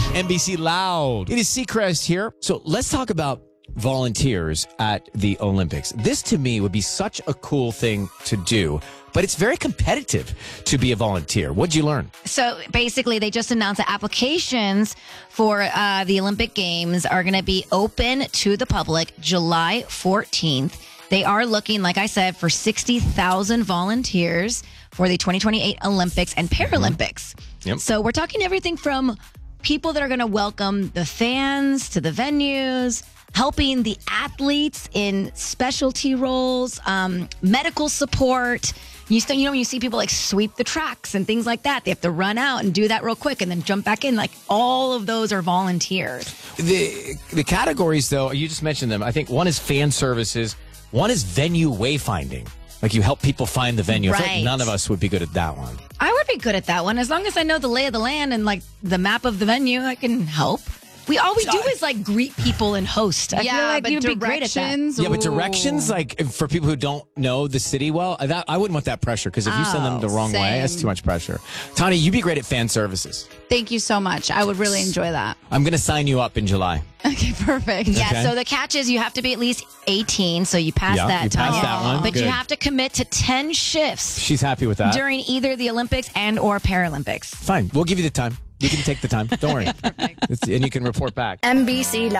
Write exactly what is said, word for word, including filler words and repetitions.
N B C Loud. It is Seacrest here. So let's talk about volunteers at the Olympics. This to me would be such a cool thing to do, but it's very competitive to be a volunteer. What'd you learn? So basically, they just announced that applications for uh, the Olympic Games are going to be open to the public July fourteenth. They are looking, like I said, for sixty thousand volunteers for the twenty twenty-eight Olympics and Paralympics. Yep. So we're talking everything from people that are going to welcome the fans to the venues, helping the athletes in specialty roles, um, medical support. You still, you know, when you see people like sweep the tracks and things like that, they have to run out and do that real quick and then jump back in. Like all of those are volunteers. The the categories, though, you just mentioned them. I think one is fan services, one is venue wayfinding. Like you help people find the venue. I feel like Right. none of us would be good at that one. I would be good at that one. As long as I know the lay of the land and like the map of the venue, I can help. We all we do is like greet people and host. I yeah, feel like but you'd be great at that. directions. Yeah, but ooh. directions, like for people who don't know the city well, that I wouldn't want that pressure because if you send them the Oh, wrong way, that's same. too much pressure. Tani, you'd be great at fan services. Thank you so much. I would really enjoy that. I'm going to sign you up in July. Okay, perfect. Yeah, Okay. so the catch is you have to be at least eighteen, so you pass Yeah, that you passed Tanya. that one. But Good. you have to commit to ten shifts She's happy with that. during either the Olympics and or Paralympics. Fine. We'll give you the time. You can take the time. Don't worry. It's, and you can report back. N B C